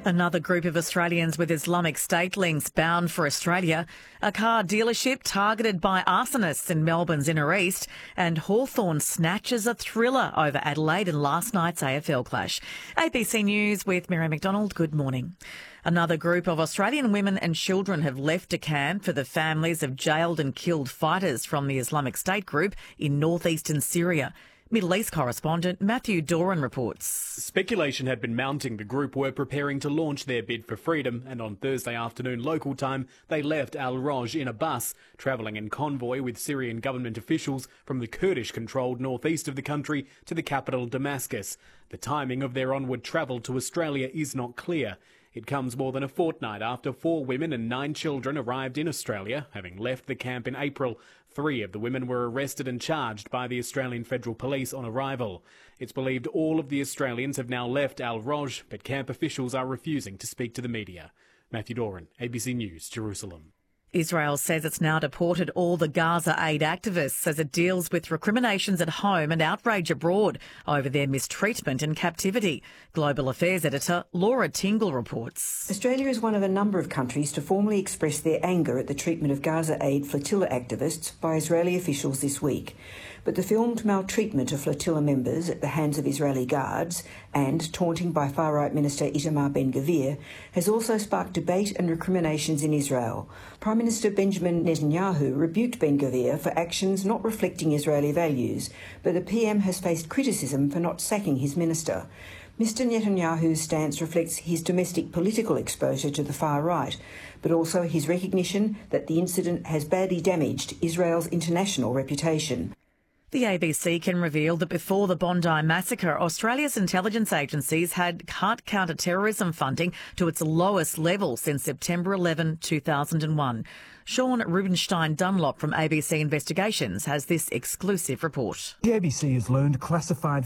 Another group of Australians with Islamic State links bound for Australia, a car dealership targeted by arsonists in Melbourne's inner east, and Hawthorn snatches a thriller over Adelaide in last night's AFL clash. ABC News with Mary McDonald. Good morning. Another group of Australian women and children have left a camp for the families of jailed and killed fighters from the Islamic State group in northeastern Syria. Middle East correspondent Matthew Doran reports. Speculation had been mounting the group were preparing to launch their bid for freedom, and on Thursday afternoon local time they left Al-Roj in a bus, travelling in convoy with Syrian government officials from the Kurdish-controlled northeast of the country to the capital Damascus. The timing of their onward travel to Australia is not clear. It comes more than a fortnight after 4 women and 9 children arrived in Australia, having left the camp in April. 3 of the women were arrested and charged by the Australian Federal Police on arrival. It's believed all of the Australians have now left Al-Roj, but camp officials are refusing to speak to the media. Matthew Doran, ABC News, Jerusalem. Israel says it's now deported all the Gaza aid activists as it deals with recriminations at home and outrage abroad over their mistreatment in captivity. Global Affairs editor Laura Tingle reports. Australia is one of a number of countries to formally express their anger at the treatment of Gaza aid flotilla activists by Israeli officials this week. But the filmed maltreatment of flotilla members at the hands of Israeli guards and taunting by far-right Minister Itamar Ben-Gvir has also sparked debate and recriminations in Israel. Prime Minister Benjamin Netanyahu rebuked Ben-Gvir for actions not reflecting Israeli values, but the PM has faced criticism for not sacking his minister. Mr Netanyahu's stance reflects his domestic political exposure to the far right, but also his recognition that the incident has badly damaged Israel's international reputation. The ABC can reveal that before the Bondi massacre, Australia's intelligence agencies had cut counter-terrorism funding to its lowest level since September 11, 2001. Sean Rubenstein-Dunlop from ABC Investigations has this exclusive report. The ABC has learned classified